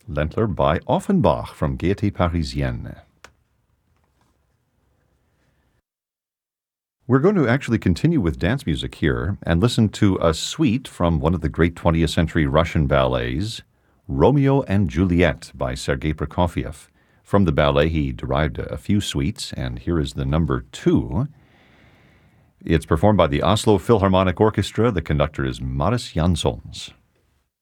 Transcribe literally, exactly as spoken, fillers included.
Ländler by Offenbach from Gaieté Parisienne. We're going to actually continue with dance music here and listen to a suite from one of the great twentieth century Russian ballets, Romeo and Juliet by Sergei Prokofiev. From the ballet, he derived a few suites, and here is the number two. It's performed by the Oslo Philharmonic Orchestra. The conductor is Mariss Jansons.